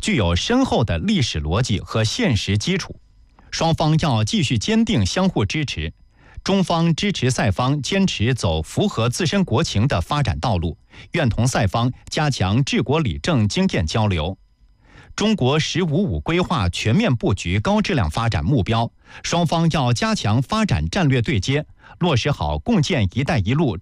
具有深厚的历史逻辑和现实基础。双方要继续坚定相互支持。中方支持赛方坚持走符合自身国情的发展道路，愿同赛方加强治国理政经验交流。中国“15+5”规划全面布局高质量发展目标，双方要加强发展战略对接，落实好共建“一带一路”